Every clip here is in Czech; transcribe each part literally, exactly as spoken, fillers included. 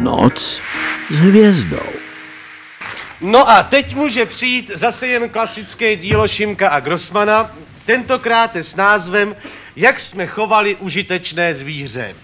Noc s hvězdou. No a teď může přijít zase jen klasické dílo Šimka a Grossmana, tentokrát s názvem Jak jsme chovali užitečné zvíře.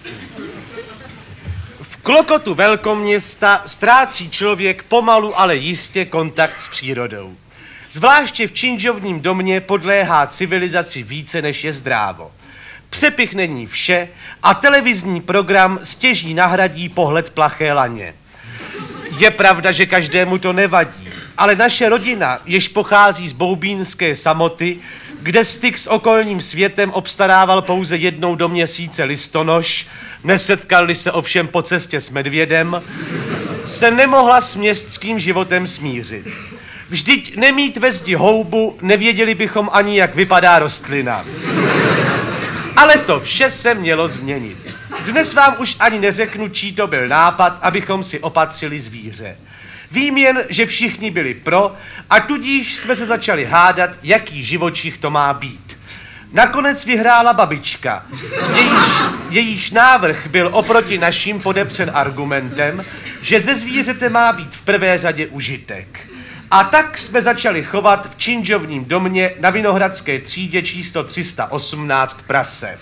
V klokotu velkoměsta ztrácí člověk pomalu, ale jistě kontakt s přírodou. Zvláště v činžovním domě podléhá civilizaci více, než je zdrávo. Přepich není vše a televizní program stěží nahradí pohled plaché laně. Je pravda, že každému to nevadí, ale naše rodina, jež pochází z boubínské samoty, kde styk s okolním světem obstarával pouze jednou do měsíce listonoš, nesetkali se ovšem po cestě s medvědem, se nemohla s městským životem smířit. Vždyť nemít ve zdi houbu, nevěděli bychom ani, jak vypadá rostlina. Ale to vše se mělo změnit. Dnes vám už ani neřeknu, čí to byl nápad, abychom si opatřili zvíře. Vím jen, že všichni byli pro a tudíž jsme se začali hádat, jaký živočich to má být. Nakonec vyhrála babička, jejíž, jejíž návrh byl oproti našim podepřen argumentem, že ze zvířete má být v prvé řadě užitek. A tak jsme začali chovat v činžovním domě na Vinohradské třídě číslo tři sta osmnáct prase.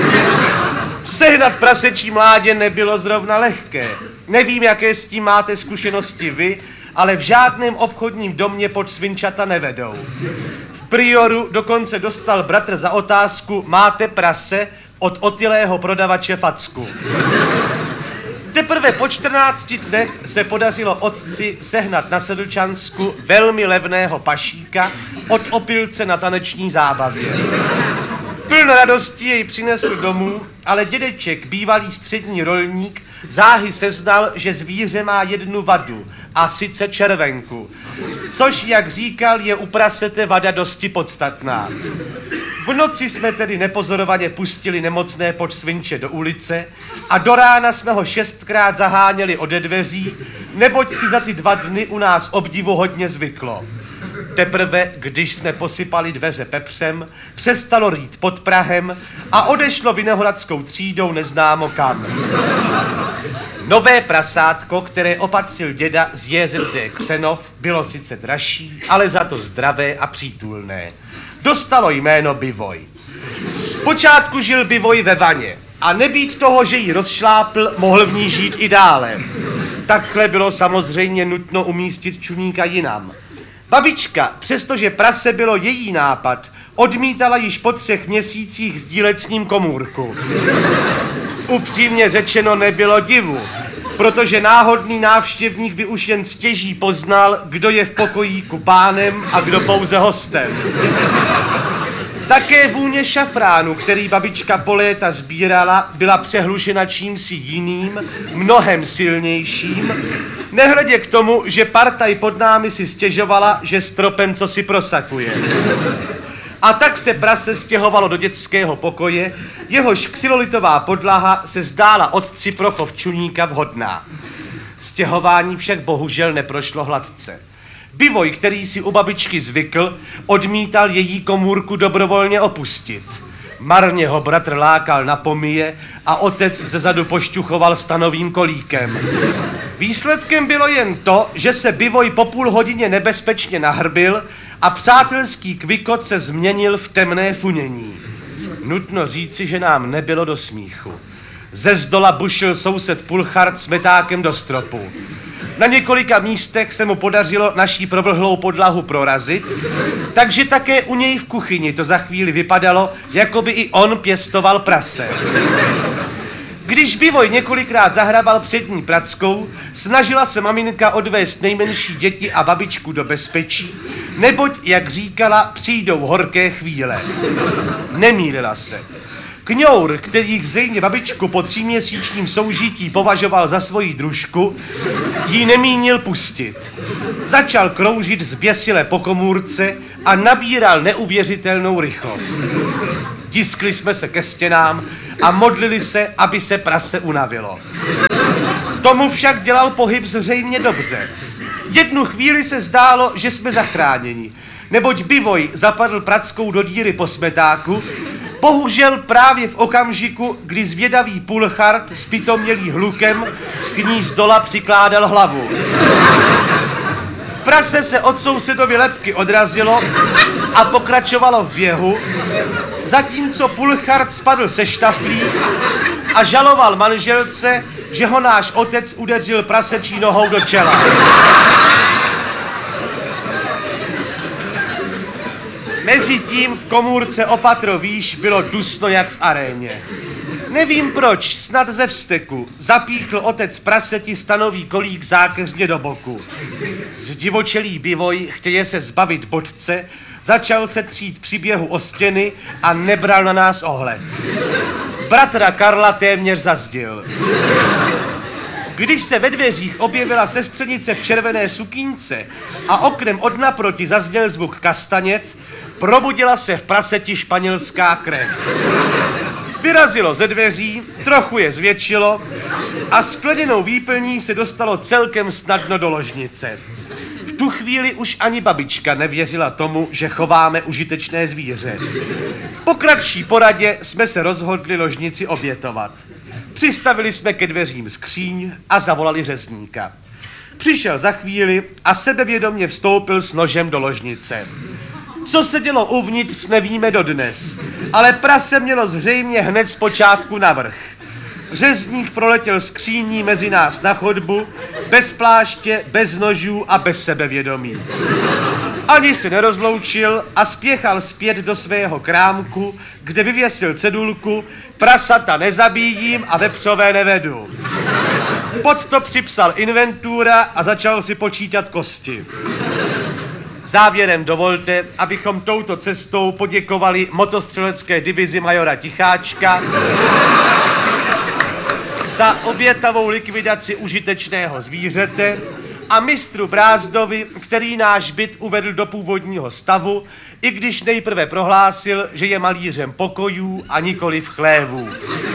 Sehnat prasečí mládě nebylo zrovna lehké. Nevím, jaké s tím máte zkušenosti vy, ale v žádném obchodním domě pod svinčata nevedou. V Prioru dokonce dostal bratr za otázku máte prase od otylého prodavače facku. Teprve po čtrnácti dnech se podařilo otci sehnat na Sedlčansku velmi levného pašíka od opilce na taneční zábavě. Plno radostí jej přinesl domů, ale dědeček, bývalý střední rolník, záhy seznal, že zvíře má jednu vadu, a sice červenku, což, jak říkal, je u prasete vada dosti podstatná. V noci jsme tedy nepozorovaně pustili nemocné podsvinče do ulice a do rána jsme ho šestkrát zaháněli ode dveří, neboť si za ty dva dny u nás obdivuhodně zvyklo. Teprve, když jsme posypali dveře pepřem, přestalo rýt pod prahem a odešlo Vinohradskou třídou neznámo kam. Nové prasátko, které opatřil děda z J Z D Křenov, bylo sice dražší, ale za to zdravé a přítulné. Dostalo jméno Bivoj. Zpočátku žil Bivoj ve vaně a nebýt toho, že ji rozšlápl, mohl v ní žít i dále. Takhle bylo samozřejmě nutno umístit čuníka jinam. Babička, přestože prase bylo její nápad, odmítala již po třech měsících sdílet s ním komůrku. Upřímně řečeno nebylo divu, protože náhodný návštěvník by už jen stěží poznal, kdo je v pokojíku pánem a kdo pouze hostem. Také vůně šafránu, který babička po léta sbírala, byla přehlušena čímsi jiným, mnohem silnějším, nehledě k tomu, že partaj pod námi si stěžovala, že stropem co si prosakuje. A tak se prase stěhovalo do dětského pokoje, jehož xylolitová podlaha se zdála otci pro chov čuníka vhodná. Stěhování však bohužel neprošlo hladce. Bivoj, který si u babičky zvykl, odmítal její komůrku dobrovolně opustit. Marně ho bratr lákal na pomije a otec zezadu pošťuchoval stanovým kolíkem. Výsledkem bylo jen to, že se Bivoj po půl hodině nebezpečně nahrbil a přátelský kvikot se změnil v temné funění. Nutno říci, že nám nebylo do smíchu. Ze zdola bušil soused Pulchard s metákem do stropu. Na několika místech se mu podařilo naší provlhlou podlahu prorazit, takže také u něj v kuchyni to za chvíli vypadalo, jako by i on pěstoval prase. Když Bivoj několikrát zahrabal přední prackou, snažila se maminka odvést nejmenší děti a babičku do bezpečí, neboť, jak říkala, přijdou horké chvíle. Nemýlila se. Kňour, který zřejmě babičku po tříměsíčním soužití považoval za svoji družku, jí nemínil pustit. Začal kroužit zběsile po komůrce a nabíral neuvěřitelnou rychlost. Tiskli jsme se ke stěnám a modlili se, aby se prase unavilo. Tomu však dělal pohyb zřejmě dobře. Jednu chvíli se zdálo, že jsme zachráněni, neboť Bivoj zapadl prackou do díry po smetáku, Bohužel právě v okamžiku, kdy zvědavý pulchard s pitomělý hlukem k ní z dola přikládal hlavu. Prase se od sousedovy lebky odrazilo a pokračovalo v běhu, zatímco pulchard spadl se štaflí a žaloval manželce, že ho náš otec udeřil prasečí nohou do čela. Mezitím v komůrce o patro výš bylo dusno jak v aréně. Nevím proč, snad ze vzteku, zapíchl otec praseti stanový kolík zákeřně do boku. Zdivočelý bivoj, chtěje se zbavit bodce, začal se třít při běhu o stěny a nebral na nás ohled. Bratra Karla téměř zazdil. Když se ve dveřích objevila sestřenice v červené sukínce a oknem od naproti zazněl zvuk kastanět, probudila se v praseti španělská krev. Vyrazilo ze dveří, trochu je zvětšilo a skleněnou výplní se dostalo celkem snadno do ložnice. V tu chvíli už ani babička nevěřila tomu, že chováme užitečné zvíře. Po kratší poradě jsme se rozhodli ložnici obětovat. Přistavili jsme ke dveřím skříň a zavolali řezníka. Přišel za chvíli a sebevědomě vstoupil s nožem do ložnice. Co se dělo uvnitř, nevíme dodnes, ale prase mělo zřejmě hned zpočátku navrch. Řezník proletěl skříní mezi nás na chodbu, bez pláště, bez nožů a bez sebevědomí. Ani se nerozloučil a spěchal zpět do svého krámku, kde vyvěsil cedulku "Prasata nezabíjím a vepřové nevedu". Pod to připsal inventura a začal si počítat kosti. Závěrem dovolte, abychom touto cestou poděkovali motostřelecké divizi majora Ticháčka za obětavou likvidaci užitečného zvířete a mistru Brázdovi, který náš byt uvedl do původního stavu, i když nejprve prohlásil, že je malířem pokojů a nikoliv chlévů.